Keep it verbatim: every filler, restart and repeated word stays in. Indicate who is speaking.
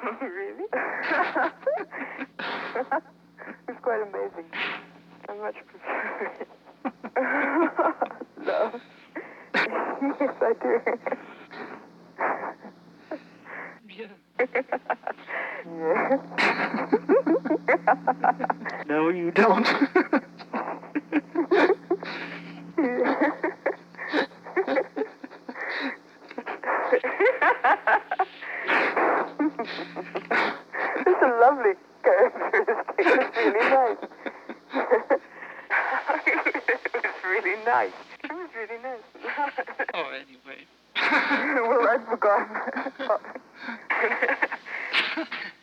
Speaker 1: Really? It's quite amazing. I much prefer it. Love. Yes, I do.
Speaker 2: Yeah.
Speaker 1: Yes.
Speaker 2: No, you don't.
Speaker 1: It's a lovely characteristic. It's really nice. It was really nice. It was really nice.
Speaker 2: Oh, anyway.
Speaker 1: Well, I forgot.